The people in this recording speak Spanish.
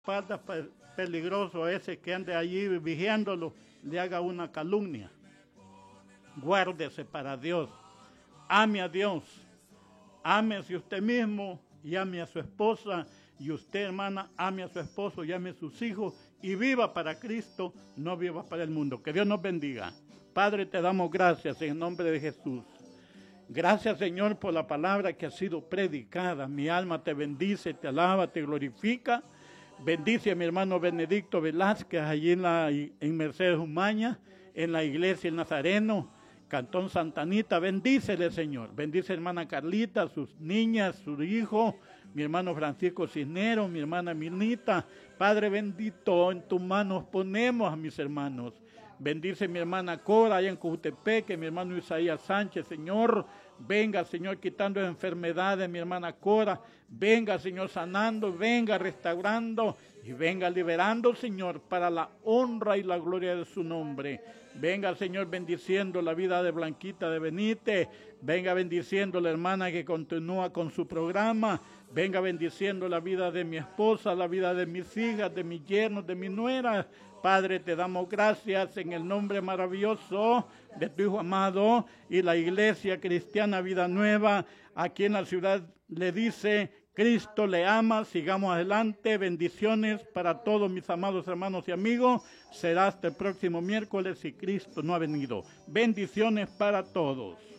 guarda peligroso ese que ande allí vigiándolo, le haga una calumnia. Guárdese para Dios. Ame a Dios. Ámese usted mismo y ame a su esposa. Y usted, hermana, ame a su esposo y ame a sus hijos. Y viva para Cristo, no viva para el mundo. Que Dios nos bendiga. Padre, te damos gracias en el nombre de Jesús. Gracias, Señor, por la palabra que ha sido predicada. Mi alma te bendice, te alaba, te glorifica. Bendice a mi hermano Benedicto Velázquez, allí en Mercedes Umaña, en la iglesia El Nazareno, Cantón Santa Anita. Bendícele, Señor. Bendice a hermana Carlita, sus niñas, su hijo, mi hermano Francisco Cisneros, mi hermana Mirnita. Padre bendito, en tus manos ponemos a mis hermanos. Bendice mi hermana Cora allá en Cojutepeque, mi hermano Isaías Sánchez, Señor. Venga, Señor, quitando enfermedades, mi hermana Cora. Venga, Señor, sanando, venga restaurando y venga liberando, Señor, para la honra y la gloria de su nombre. Venga, Señor, bendiciendo la vida de Blanquita de Benítez. Venga bendiciendo la hermana que continúa con su programa. Venga bendiciendo la vida de mi esposa, la vida de mis hijas, de mis yernos, de mi nuera. Padre, te damos gracias en el nombre maravilloso de tu Hijo amado, y la Iglesia Cristiana Vida Nueva aquí en la ciudad le dice: Cristo le ama. Sigamos adelante. Bendiciones para todos mis amados hermanos y amigos. Será hasta el próximo miércoles si Cristo no ha venido. Bendiciones para todos.